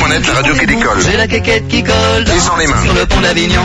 radio.net, la radio qui décolle. J'ai la quéquette qui colle Descends les mains. sur le pont d'Avignon.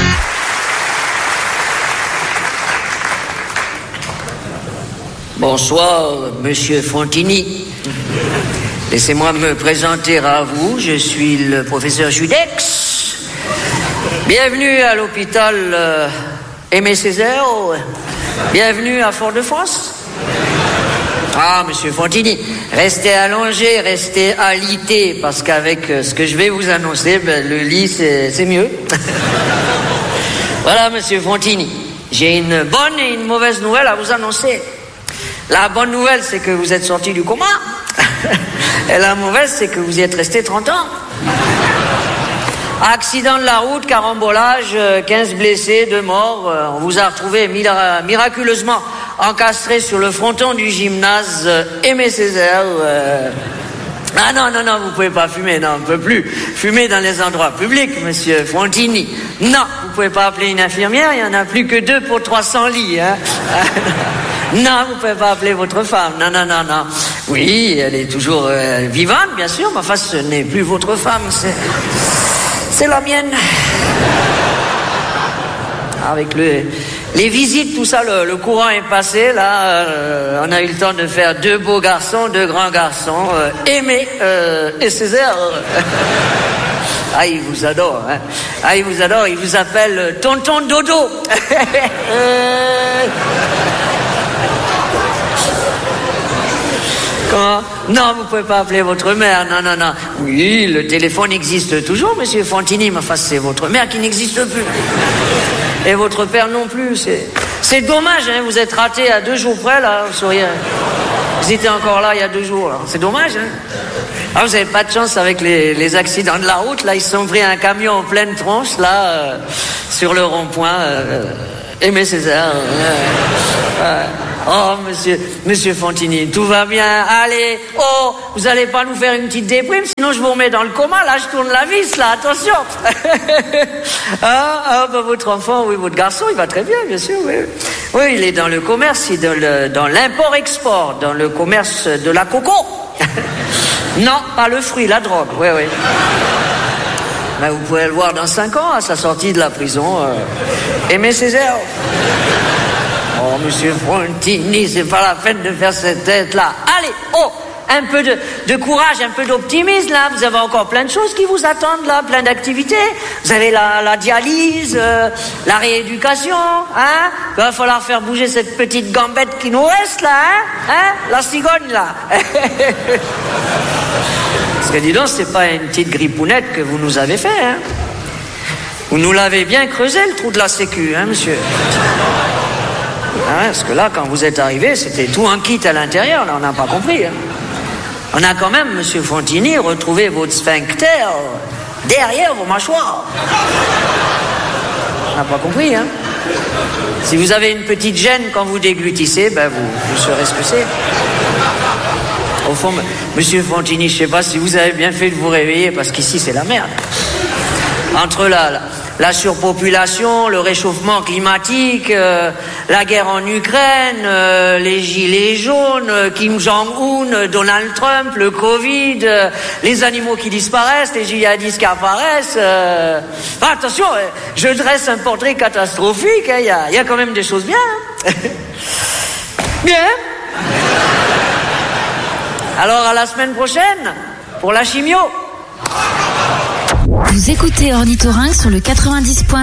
Bonsoir, monsieur Fontini. Laissez-moi me présenter à vous. Je suis le professeur Judex. Bienvenue à l'hôpital Aimé Césaire. Bienvenue à Fort-de-France. Ah, monsieur Fontini, restez allongé, restez alité, parce qu'avec ce que je vais vous annoncer, le lit, c'est mieux. Voilà, monsieur Fontini, j'ai une bonne et une mauvaise nouvelle à vous annoncer. La bonne nouvelle, c'est que vous êtes sorti du coma. Et la mauvaise, c'est que vous y êtes resté 30 ans. Accident de la route, carambolage, 15 blessés, 2 morts. On vous a retrouvé miraculeusement encastré sur le fronton du gymnase Aimé Césaire. Ah non, vous pouvez pas fumer, non, on ne peut plus fumer dans les endroits publics, monsieur Fontini. Non, vous pouvez pas appeler une infirmière, il y en a plus que 2 pour 300 lits, hein. Non, vous pouvez pas appeler votre femme, non. Oui, elle est toujours vivante, bien sûr, mais enfin, ce n'est plus votre femme, c'est la mienne. Avec les visites, tout ça, le courant est passé, là, on a eu le temps de faire 2 beaux garçons, 2 grands garçons, Aimé et Césaire. Ah, il vous adore, hein. Ah, il vous adore, il vous appelle Tonton Dodo. Comment ? Non, vous pouvez pas appeler votre mère, non. Oui, le téléphone existe toujours, monsieur Fontini, mais enfin, c'est votre mère qui n'existe plus. Et votre père non plus, c'est dommage, hein, vous êtes raté à 2 jours près, là, vous sauriez. Vous étiez encore là il y a 2 jours, là. C'est dommage, hein. Ah, vous avez pas de chance avec les accidents de la route, là, ils se sont pris un camion en pleine tronche, là, sur le rond-point, Aimé Césaire. Oh, monsieur Fontini, tout va bien. Allez, vous allez pas nous faire une petite déprime, sinon je vous remets dans le coma. Là, je tourne la vis, là, attention. Votre enfant, oui, votre garçon, il va très bien sûr, oui. Oui, il est dans le commerce, dans l'import-export, dans le commerce de la coco. Non, pas le fruit, la drogue, oui. Ben, vous pouvez le voir dans 5 ans, à sa sortie de la prison. Aimé Césaire. Oh, monsieur Fontini, c'est pas la peine de faire cette tête-là. Allez, un peu de courage, un peu d'optimisme, là. Vous avez encore plein de choses qui vous attendent, là, plein d'activités. Vous avez la dialyse, la rééducation, hein. Il va falloir faire bouger cette petite gambette qui nous reste, là, hein. La cigogne, là. Parce que dis donc, c'est pas une petite grippounette que vous nous avez fait, hein. Vous nous l'avez bien creusé, le trou de la sécu, hein, monsieur. Ah, parce que là, quand vous êtes arrivé, c'était tout un kit à l'intérieur, là, on n'a pas compris, hein. On a quand même, monsieur Fontini, retrouvé votre sphincter derrière vos mâchoires. On n'a pas compris, hein. Si vous avez une petite gêne quand vous déglutissez, ben vous saurez ce que c'est. Au fond, monsieur Fontini, je sais pas si vous avez bien fait de vous réveiller, parce qu'ici, c'est la merde. Entre la surpopulation, le réchauffement climatique, la guerre en Ukraine, les gilets jaunes, Kim Jong-un, Donald Trump, le Covid, les animaux qui disparaissent, les djihadistes qui apparaissent. Attention, je dresse un portrait catastrophique, hein, y a quand même des choses bien. Hein. Bien. Alors à la semaine prochaine pour la chimio. Vous écoutez Ornithorynque sur le 90.9.